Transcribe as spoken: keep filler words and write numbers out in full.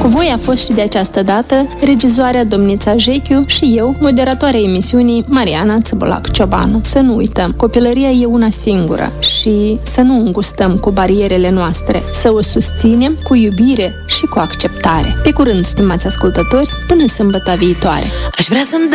Cu voi a fost și de această dată regizoarea Domnița Jechiu și eu, moderatoarea emisiunii Mariana Țăbulac-Ciobanu. Să nu uităm, copilăria e una singură și să nu îngustăm cu barierele noastre, să o susținem cu iubire și cu acceptare. Pe curând, stimați ascultători, până sâmbătă viitoare. Aș vrea să-mi